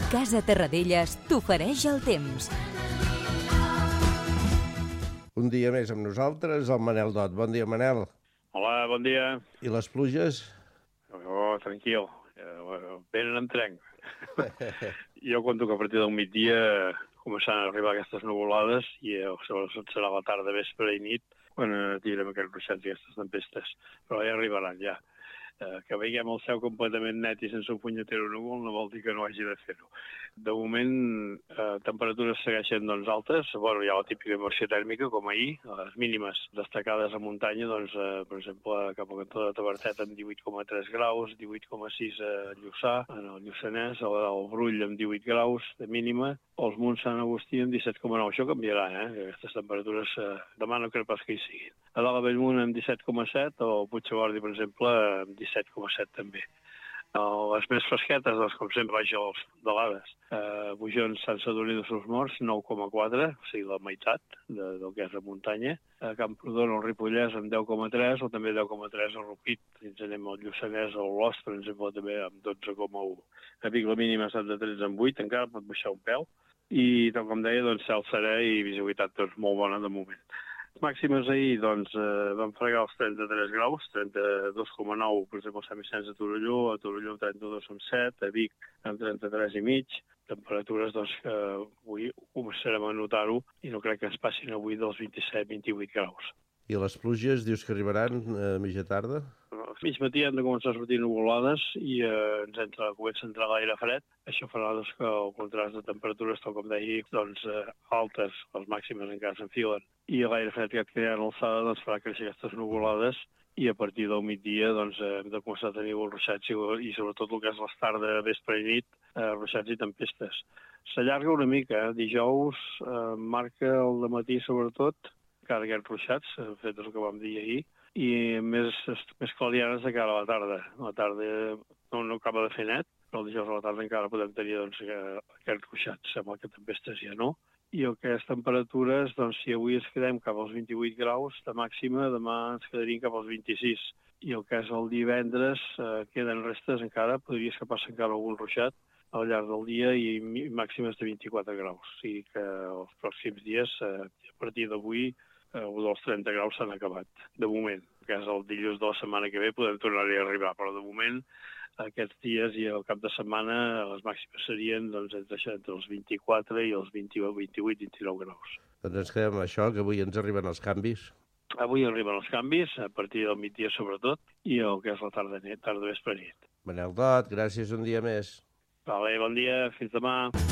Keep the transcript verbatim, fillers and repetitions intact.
Casa Terradellas t'ofereix el temps. Un dia més amb nosaltres, el Manel Dot. Bon dia, Manel. Hola, bon dia. I les pluges? Oh, tranquil. Eh, venen en trenc. Jo conto que a partir del migdia començaran a arribar aquestes nuvolades i eh, sobretot serà la tarda, vespre i nit quan eh, tindrem aquests ruixats i aquestes tempestes. Però ja arribaran, ja. Eh, que veiem el cel completament net i sense un punyetero núvol no vol dir que no hagi de fer-ho. De moment, eh, temperatures segueixen doncs, altes. Bueno, hi ha la típica inversió tèrmica, com ahir. Les mínimes destacades a muntanya, doncs, eh, per exemple, cap al cantó de Tavertet amb divuit coma tres graus, divuit coma sis a Lluçà, en el Lluçanès, el, el Brull amb divuit graus de mínima, els Munts Sant Agustí amb disset coma nou. Això canviarà, eh? Aquestes temperatures eh, demà no crec pas que hi siguin. A dalt a Bellmunt amb disset coma set, o Puigdemont, per exemple, amb disset coma set també. Uh, les més fresquetes, doncs, com sempre, baix els de l'Ades. Uh, Bujons, Sant Sadurní de Solsmorts, nou coma quatre, o sigui, la meitat de, del que és la muntanya. A Camprodon, el Ripollès, amb deu coma tres, o també deu coma tres al Rupit. Si ens anem al Lluçanès, o al Lost, per exemple, també amb dotze coma u. A Vic la mínima ha estat de tretze coma vuit, encara pot baixar un pèl. I, tal com deia, doncs, cel serè i visibilitat doncs, molt bona de moment. Màximes ahir, doncs, eh, vam fregar els trenta-tres graus, trenta-dos coma nou, per exemple, a Sant Vicenç de Torelló, a Torelló trenta-dos coma set, a Vic amb trenta-tres i mig, temperatures, doncs, que avui començarem a notar-ho i no crec que ens passin avui dels vint-i-set vint-i-vuit graus. I les pluges, dius que arribaran a mitja tarda? A mig matí han de començar a sortir nuvolades i eh, ens entra, comença a entrar l'aire fred. Això farà doncs, que el contrast de temperatures, tal com deia, doncs, eh, altes, les màximes encara s'enfilen, i l'aire fred que queda en alçada doncs, farà créixer aquestes nuvolades i a partir del migdia doncs, eh, hem de començar a tenir els ruixats i, i sobretot el que és les tardes, vespre i nit, eh, ruixats i tempestes. S'allarga una mica, eh? Dijous eh, marca el dematí sobretot, encara aquests ruixats, fet el que vam dir ahir, i més, més clarianes de cara a la tarda. A la tarda no, no acaba de fer net, però el dijous a la tarda encara podem tenir doncs, aquests ruixats. Sembla que tempestes ja no. I el que és temperatures, doncs, si avui ens quedem cap als vint-i-vuit graus de màxima, demà ens quedaríem cap als vint-i-sis. I el que és el divendres, eh, queden restes encara, podria escapar-se encara algun ruixat al llarg del dia i màximes de vint-i-quatre graus. O sigui que els pròxims dies, eh, a partir d'avui, Eh, dels trenta graus s'han acabat, de moment. Que és el dilluns de la setmana que ve podem tornar-hi a arribar, però de moment aquests dies i el cap de setmana les màximes serien doncs, entre, entre els vint-i-quatre i els vint-i-vuit vint-i-nou graus. Doncs ens quedem amb això, que avui ens arriben els canvis. Avui arriben els canvis, a partir del migdia sobretot, i el que és la tarda nit, tarda vespre nit. Manel Dot, gràcies un dia més. Vale, bon dia, fins demà.